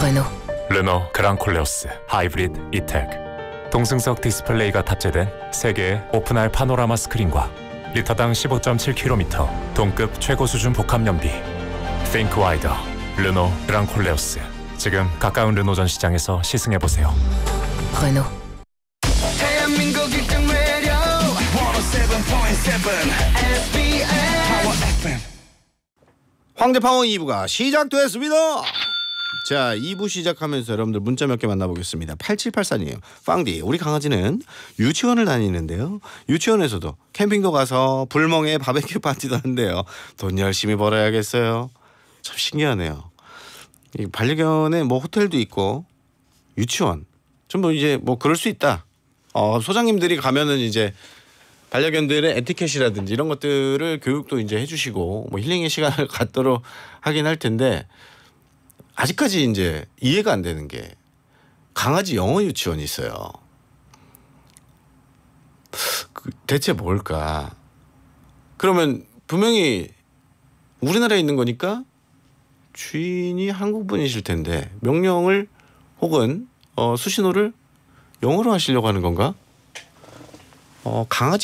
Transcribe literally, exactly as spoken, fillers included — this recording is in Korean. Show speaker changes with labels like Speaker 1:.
Speaker 1: Renault.
Speaker 2: 르노 그랑콜레오스 하이브리드 이텍. 동승석 디스플레이가 탑재된 세 개의 오픈할 파노라마 스크린과 리터당 십오 점 칠 킬로미터 동급 최고 수준 복합 연비. Think wider. 르노 그랑콜레오스. 지금 가까운 르노 전 시장에서 시승해 보세요.
Speaker 1: Renault.
Speaker 3: 대한민국 일 등 매력 백칠 점 칠 에스비엔 Power 에프엠.
Speaker 4: 황제파워 이 부가 시작됐습니다. 자, 이 부 시작하면서 여러분들 문자 몇 개 만나보겠습니다. 팔칠팔사님. 빵디, 우리 강아지는 유치원을 다니는데요. 유치원에서도 캠핑도 가서 불멍에 바베큐 파티도 한대요. 돈 열심히 벌어야겠어요. 참 신기하네요. 이 반려견에 뭐 호텔도 있고 유치원 좀 뭐 이제 뭐 그럴 수 있다. 어, 소장님들이 가면은 이제 반려견들의 에티켓이라든지 이런 것들을 교육도 이제 해주시고 뭐 힐링의 시간을 갖도록 하긴 할 텐데, 아직까지 이제 이해가 안 되는 게 강아지 영어 유치원이 있어요. 그 대체 뭘까? 그러면 분명히 우리나라에 있는 거니까 주인이 한국 분이실 텐데 명령을 혹은 어, 수신호를 영어로 하시려고 하는 건가? 어, 강아지